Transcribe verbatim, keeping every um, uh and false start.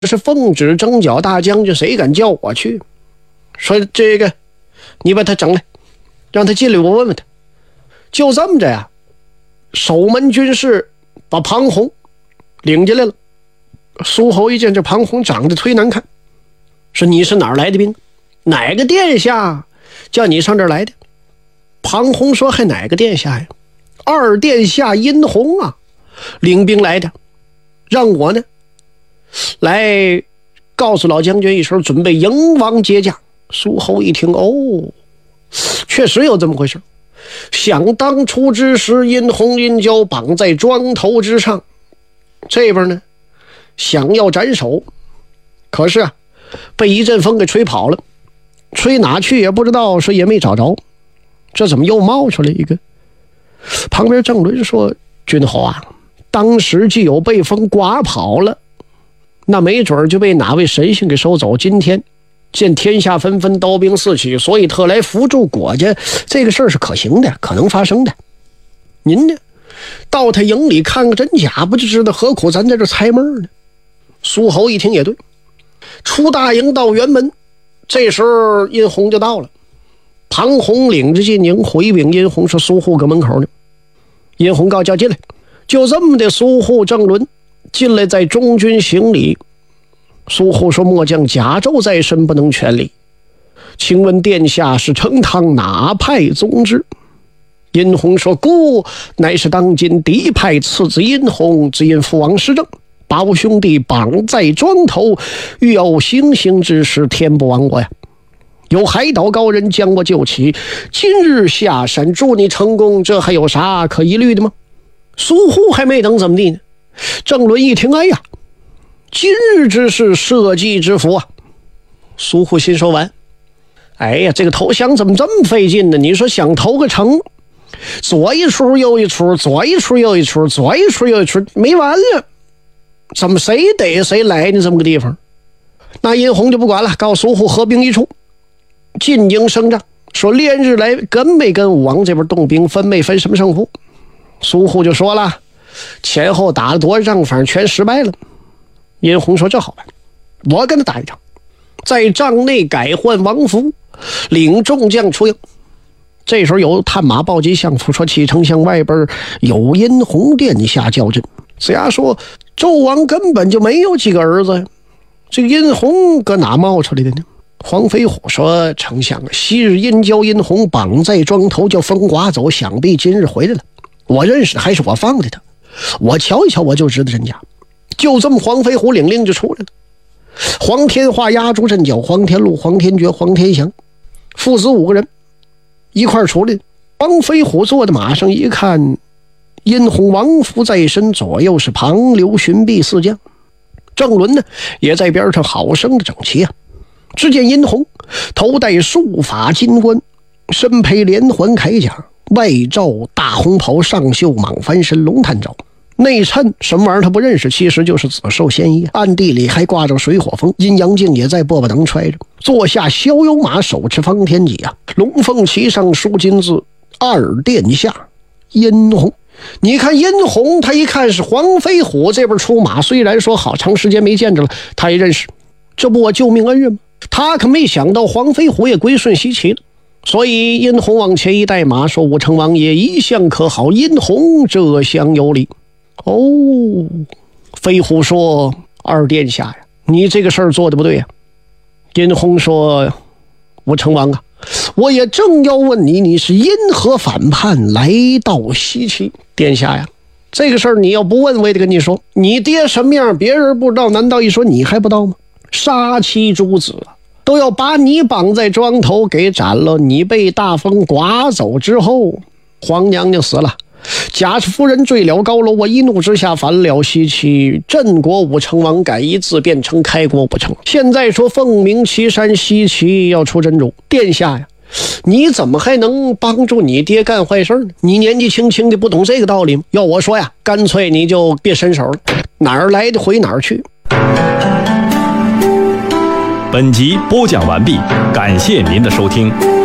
是奉旨征剿大将军，谁敢叫我去？说这个你把他整来，让他进来，我问问他。就这么着呀，守门军士把庞洪领进来了。苏侯一见这庞洪长得忒难看，说你是哪儿来的兵？哪个殿下叫你上这儿来的？庞洪说还哪个殿下呀？二殿下殷洪啊，领兵来的，让我呢来告诉老将军一声，准备迎王接驾。苏侯一听，哦，确实有这么回事。想当初之时，殷洪殷郊绑在庄头之上，这边呢想要斩首，可是啊被一阵风给吹跑了，吹哪去也不知道，说也没找着。这怎么又冒出来一个？旁边郑伦说，君侯啊，当时既有被风刮跑了，那没准就被哪位神仙给收走。今天见天下纷纷，刀兵四起，所以特来扶助国家，这个事儿是可行的，可能发生的。您呢到他营里看个真假，不就知道，何苦咱在这猜闷呢？苏侯一听也对，出大营到辕门，这时候殷洪就到了。庞洪领着进营回禀殷洪，说苏护搁门口呢。殷洪告叫进来。就这么的，苏护郑伦进来，在中军行礼。苏护说，末将甲胄在身，不能全礼，请问殿下是成汤哪派宗之？殷洪说，孤乃是当今嫡派次子殷洪，只因父王失政，把我兄弟绑在庄头，欲有行刑之时，天不亡我呀。有海岛高人将我救起，今日下山祝你成功，这还有啥可疑虑的吗？苏护还没等怎么地呢，郑伦一听，哎呀，今日之事，社稷之福啊！苏护心说完，哎呀，这个投降怎么这么费劲呢？你说想投个诚，左一出右一出，左一出右一出，左一出右一出，没完了，怎么谁逮谁来呢？这么个地方。那殷洪就不管了，告苏护合兵一处，进营升帐，说连日来跟没跟武王这边动兵，分没分什么胜负。苏护就说了，前后打了多少仗，反正全失败了。殷洪说，这好办，我跟他打一场，在帐内改换王服，领众将出营。这时候有探马报及相府，说启丞相外边有殷洪殿下叫阵。子牙说，纣王根本就没有几个儿子，这个殷洪搁哪冒出来的呢？黄飞虎说，丞相，昔日殷郊殷洪绑在庄头，叫风刮走，想必今日回来了。我认识的还是我放的他，我瞧一瞧我就知道真假。就这么黄飞虎领令就出来了。黄天化压住阵脚，黄天禄、黄天觉、黄天祥父子五个人一块出来。黄飞虎坐在马上一看，殷洪王服在身，左右是庞刘荀跸四将，郑伦呢也在边上好生的整齐啊。只见殷洪头戴束发金冠，身披连环铠甲，外罩大红袍，上绣蟒翻身龙探爪，内衬什么玩意儿他不认识，其实就是紫绶仙衣，暗地里还挂着水火风，阴阳镜也在波波能揣着。坐下逍遥马，手持方天戟啊，龙凤旗上书金字，二殿下殷洪。你看殷洪，他一看是黄飞虎这边出马，虽然说好长时间没见着了，他也认识，这不我救命恩人吗？他可没想到黄飞虎也归顺西岐了。所以殷洪往前一带马，说，武成王爷一向可好？殷洪这厢有礼。哦，飞虎说，二殿下呀，你这个事儿做的不对呀。殷洪说，武成王啊，我也正要问你，你是因何反叛来到西岐？殿下呀，这个事儿你要不问，我也得跟你说，你爹什么样别人不知道，难道一说你还不知道吗？杀妻诸子啊，都要把你绑在庄头给斩了。你被大风刮走之后，皇娘娘死了，贾氏夫人坠了高楼，我一怒之下反了西岐，镇国武成王改一字变成开国武成。现在说凤鸣岐山西岐要出真主，殿下呀，你怎么还能帮助你爹干坏事呢？你年纪轻轻的不懂这个道理吗？要我说呀，干脆你就别伸手了，哪儿来的回哪儿去。 本集播讲完毕，感谢您的收听。